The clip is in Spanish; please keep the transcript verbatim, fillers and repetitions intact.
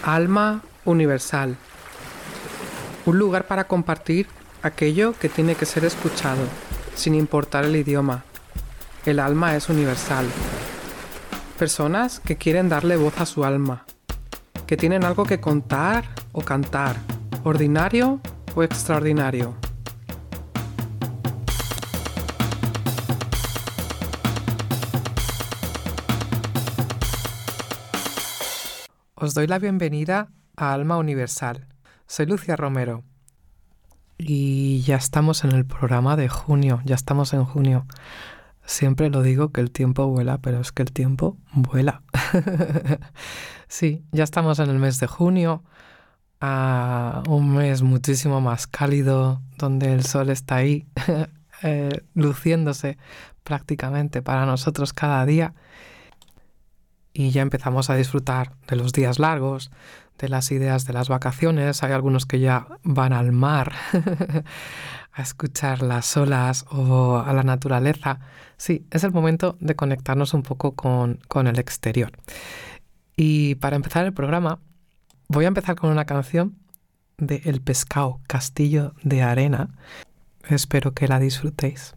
Alma universal. Un lugar para compartir aquello que tiene que ser escuchado, sin importar el idioma. El alma es universal. Personas que quieren darle voz a su alma, que tienen algo que contar o cantar, ordinario o extraordinario. Os doy la bienvenida a Alma Universal. Soy Lucia Romero y ya estamos en el programa de junio, ya estamos en junio. Siempre lo digo que el tiempo vuela, pero es que el tiempo vuela. Sí, ya estamos en el mes de junio, a un mes muchísimo más cálido, donde el sol está ahí, eh, luciéndose prácticamente para nosotros cada día. Y ya empezamos a disfrutar de los días largos, de las ideas de las vacaciones. Hay algunos que ya van al mar a escuchar las olas o a la naturaleza. Sí, es el momento de conectarnos un poco con, con el exterior. Y para empezar el programa, voy a empezar con una canción de El Pescado, Castillo de Arena. Espero que la disfrutéis.